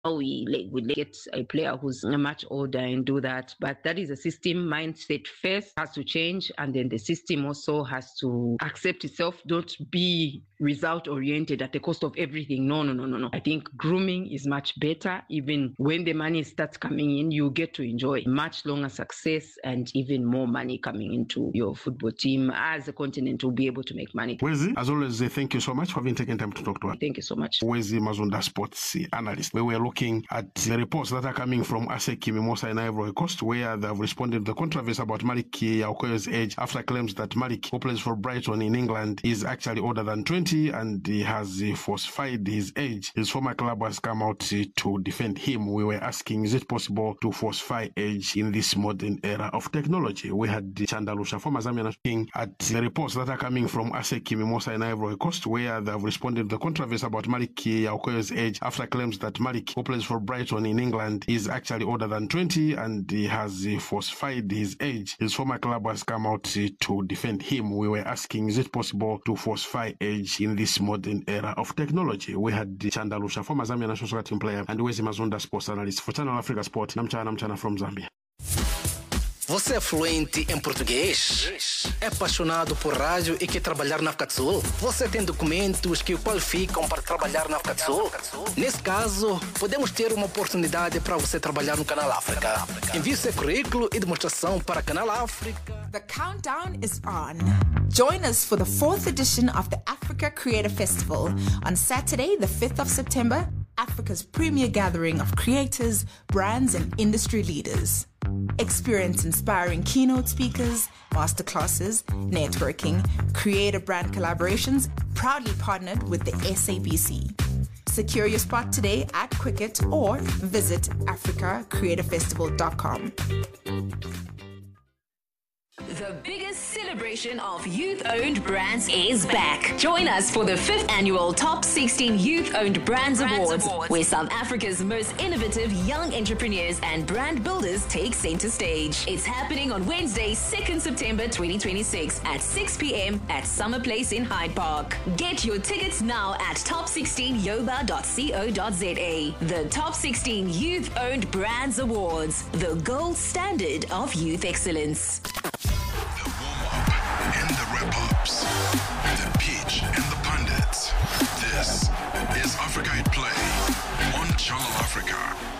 we get a player who's much older and do that, but that is a system mindset first has to change, and then the system also has to accept itself. Don't be result oriented at the cost of everything. No. I think grooming is much better. Even when the money starts coming in, you get to enjoy much longer success and even more money coming into your football team. As a continent, will be able to make money. Wezi, as always, thank you so much for having taken time to talk to us. Thank you so much. Wezi Mazunda, sports analyst. We were looking at the reports that are coming from ASEC Mimosa in Ivory Coast, where they have responded to the controversy about Malik Yaokoyo's age after claims that Malik, who plays for Brighton in England, is actually older than 20 and he has falsified his age. His former club has come out to defend him. We were asking, is it possible to falsify age in this modern era of technology? We had Chandalusha, former Zambian, looking at the reports that are coming from ASEC Mimosa in Ivory Coast, where they have responded to the controversy about Malik Yaokoyo's age after claims that Malik, who plays for Brighton in England, is actually older than 20 and he has falsified his age. His former club has come out to defend him. We were asking, is it possible to falsify age in this modern era of technology? We had Chandalusha, former Zambian national soccer team player, and Wezi Mazunda, sports analyst for Channel Africa Sport. Namchana from Zambia. Você é fluente em português? É apaixonado por rádio e quer trabalhar na África do Sul? Você tem documentos que o qualificam para trabalhar na África do Sul? Nesse caso, podemos ter uma oportunidade para você trabalhar no Canal África. Envie seu currículo e demonstração para Canal África. The countdown is on. Join us for the 4th edition of the Africa Creator Festival on Saturday, the 5th of September, Africa's premier gathering of creators, brands, and industry leaders. Experience inspiring keynote speakers, masterclasses, networking, creator brand collaborations, proudly partnered with the SABC. Secure your spot today at Quicket or visit africacreatorfestival.com. The biggest celebration of youth-owned brands is back. Join us for the 5th annual Top 16 Youth-Owned Brands Awards, where South Africa's most innovative young entrepreneurs and brand builders take center stage. It's happening on Wednesday, 2nd September 2026 at 6 p.m. at Summer Place in Hyde Park. Get your tickets now at top16yoba.co.za. The Top 16 Youth-Owned Brands Awards, the gold standard of youth excellence. And the wrap-ups, the pitch and the pundits. This is Africa at Play on Channel Africa.